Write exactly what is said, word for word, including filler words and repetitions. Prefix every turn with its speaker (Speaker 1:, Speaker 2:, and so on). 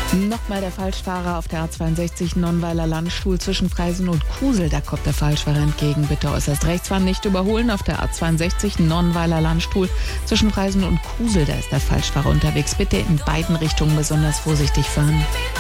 Speaker 1: Nochmal der Falschfahrer auf der A zweiundsechzig Nonnweiler Landstuhl zwischen Freisen und Kusel. Da kommt der Falschfahrer entgegen. Bitte äußerst rechts fahren, nicht überholen. Auf der A zweiundsechzig Nonnweiler Landstuhl zwischen Freisen und Kusel. Da ist der Falschfahrer unterwegs. Bitte in beiden Richtungen besonders vorsichtig fahren.